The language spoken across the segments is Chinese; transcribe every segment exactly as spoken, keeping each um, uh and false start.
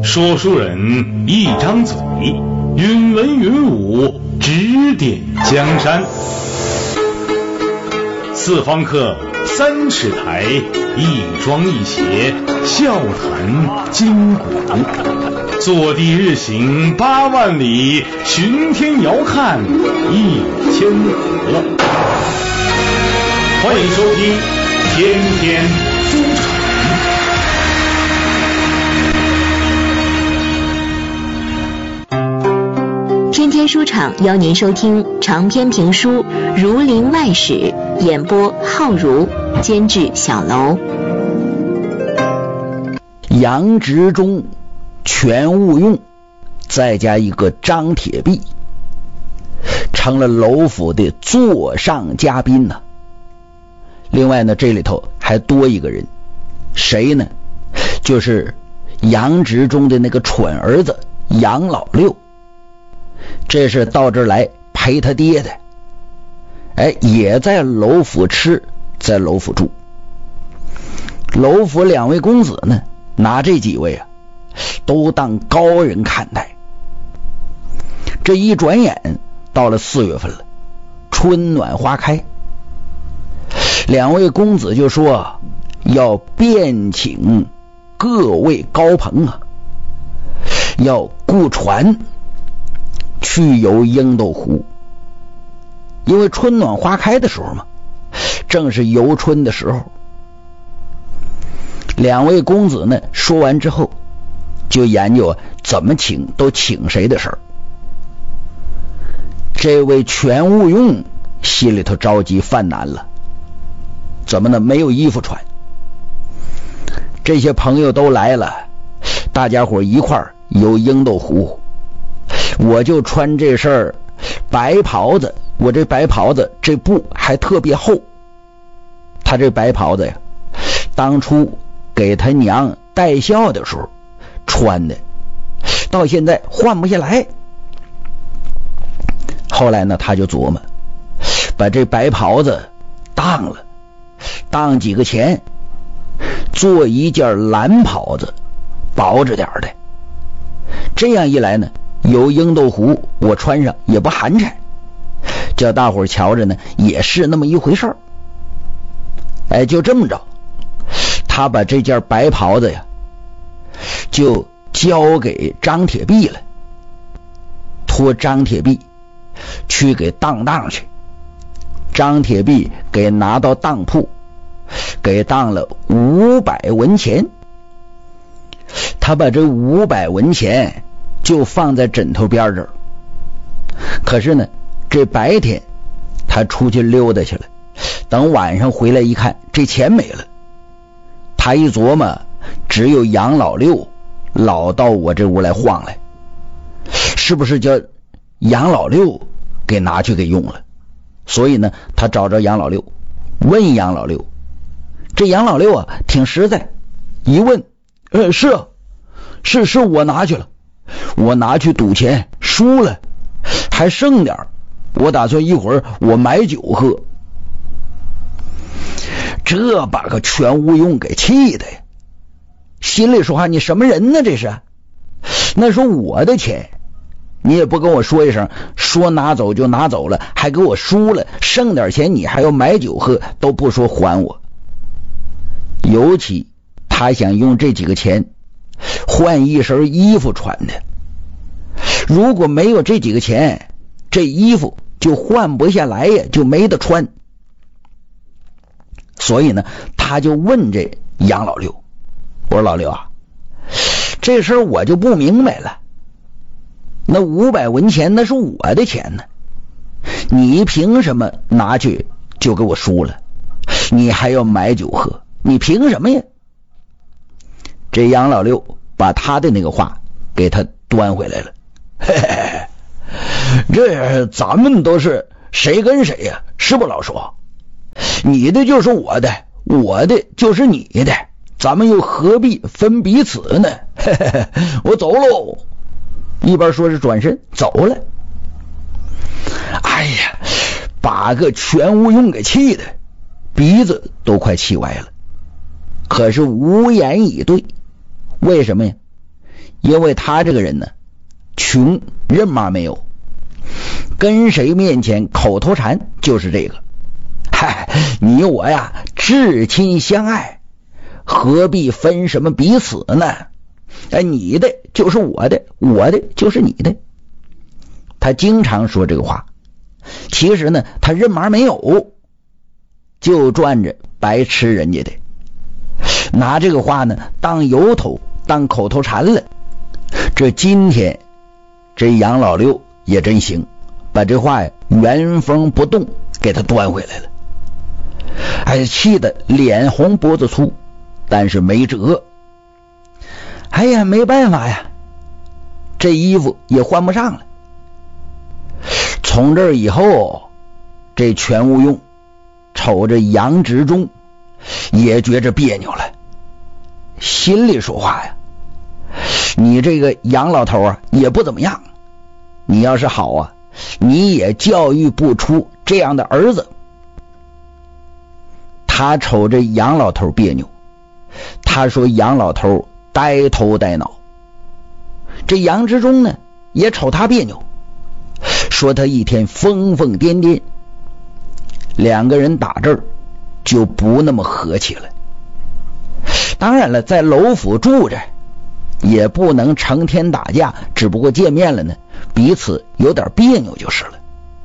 说书人一张嘴，云文云武，指点江山。四方客，三尺台，一庄一谐，笑谈今古。坐地日行八万里，巡天遥看一千河。欢迎收听天天书场。 天天书场邀您收听长篇评书《儒林外史》，演播浩如，监制小楼。 杨执中、全务用，再加一个张铁壁，成了楼府的座上嘉宾呢、啊。另外呢，这里头还多一个人，谁呢？就是杨执中的那个蠢儿子杨老六。这是到这儿来陪他爹的，哎，也在楼府吃，在楼府住。楼府两位公子呢，拿这几位啊，都当高人看待。这一转眼到了四月份了，春暖花开，两位公子就说要遍请各位高朋啊，要雇船去游鹰斗湖。因为春暖花开的时候嘛，正是游春的时候。两位公子呢说完之后，就研究怎么请都请谁的事儿。这位全务用心里头着急犯难了，怎么呢？没有衣服穿。这些朋友都来了，大家伙一块儿游鹰斗湖，我就穿这身白袍子，我这白袍子这布还特别厚。他这白袍子呀，当初给他娘带孝的时候穿的，到现在换不下来。后来呢，他就琢磨，把这白袍子当了，当几个钱，做一件蓝袍子，薄着点的。这样一来呢，有鹰斗湖我穿上也不寒碜，叫大伙瞧着呢也是那么一回事儿。哎，就这么着，他把这件白袍子呀就交给张铁壁了，托张铁壁去给当当去。张铁壁给拿到当铺，给当了五百文钱。他把这五百文钱就放在枕头边这儿。可是呢，这白天他出去溜达去了，等晚上回来一看，这钱没了。他一琢磨，只有杨老六老到我这屋来晃来，是不是叫杨老六给拿去给用了？所以呢，他找着杨老六，问杨老六。这杨老六啊挺实在，一问，呃，是啊，是是我拿去了，我拿去赌钱输了，还剩点，我打算一会儿我买酒喝。这把个全务用给气的呀，心里说话，你什么人呢这是？那是我的钱，你也不跟我说一声，说拿走就拿走了，还给我输了，剩点钱你还要买酒喝，都不说还我。尤其他想用这几个钱换一身衣服穿的，如果没有这几个钱，这衣服就换不下来呀，就没得穿。所以呢，他就问这杨老六，我说老六啊，这事儿我就不明白了，那五百文钱那是我的钱呢，你凭什么拿去就给我输了？你还要买酒喝，你凭什么呀？这杨老六把他的那个话给他端回来了。嘿嘿嘿，这咱们都是谁跟谁呀、啊？是不老说？你的就是我的，我的就是你的，咱们又何必分彼此呢？嘿嘿嘿，我走喽。一边说着转身走了。哎呀，把个全务用给气的鼻子都快气歪了，可是无言以对。为什么呀？ 因为他这个人呢，穷，人马没有，跟谁面前口头禅就是这个，嗨，你我呀至亲相爱，何必分什么彼此呢？哎，你的就是我的，我的就是你的。他经常说这个话，其实呢他人马没有，就赚着白吃人家的，拿这个话呢当由头，当口头禅了。这今天这杨老六也真行，把这话呀原封不动给他端回来了。哎，气得脸红脖子粗，但是没辙。哎呀，没办法呀，这衣服也换不上了。从这以后，这全无用瞅着杨执中也觉着别扭了，心里说话呀，你这个杨老头啊也不怎么样，你要是好啊，你也教育不出这样的儿子。他瞅着杨老头别扭，他说杨老头呆头呆脑。这杨执中呢也瞅他别扭，说他一天疯疯癫癫。两个人打这儿就不那么和气了。当然了，在楼府住着也不能成天打架，只不过见面了呢，彼此有点别扭就是了。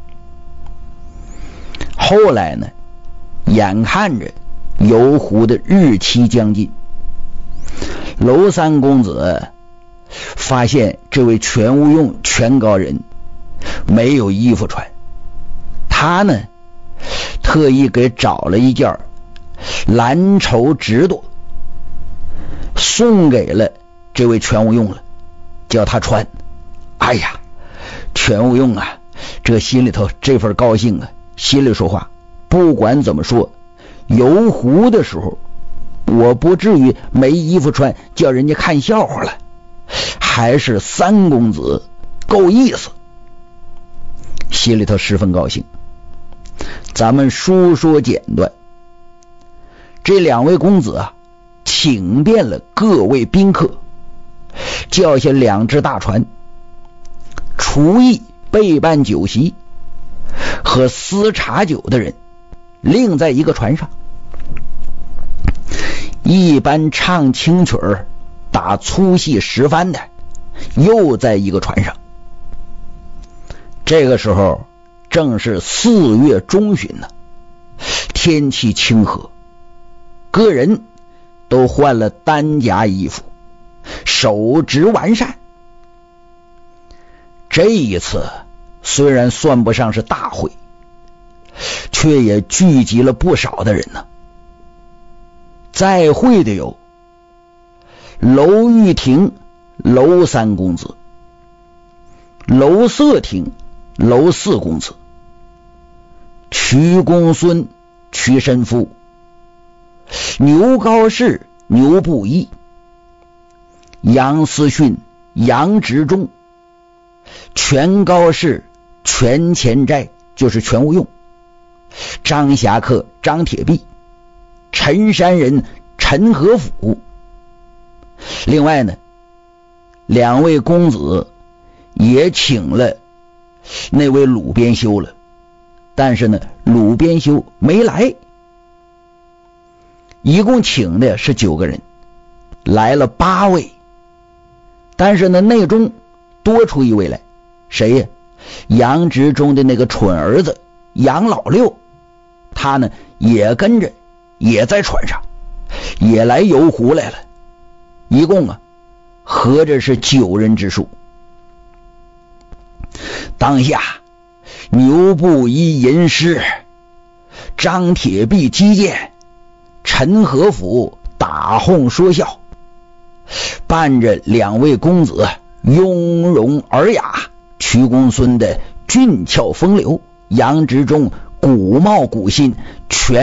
后来呢，眼看着游湖的日期将近，娄三公子发现这位全无用全高人没有衣服穿，他呢特意给找了一件蓝绸直裰送给了这位全无用了，叫他穿。哎呀，全无用啊，这心里头这份高兴啊，心里说话，不管怎么说，游湖的时候我不至于没衣服穿叫人家看笑话了，还是三公子够意思，心里头十分高兴。咱们书说简短，这两位公子啊请遍了各位宾客，叫下两只大船，厨艺备办酒席和私茶酒的人另在一个船上，一般唱清曲儿打粗戏十番的又在一个船上。这个时候正是四月中旬呢，天气清和，个人都换了单夹衣服，手执完善。这一次虽然算不上是大会，却也聚集了不少的人呢。在会的有娄玉亭娄三公子，娄瑟亭娄四公子，瞿公孙瞿申夫，牛高士牛不一，杨思训杨执中，全高士全前斋就是全无用，张侠客张铁壁，陈山人陈和甫。另外呢，两位公子也请了那位鲁边修了，但是呢鲁边修没来。一共请的是九个人，来了八位，但是呢内中多出一位来，谁呀？杨执中的那个蠢儿子杨老六，他呢也跟着也在船上，也来游湖来了。一共啊合着是九人之数。当下牛不一吟诗，张铁壁击剑，陈和甫打哄说笑，伴着两位公子雍容尔雅，瞿公孙的俊俏风流，杨执中古貌古心，全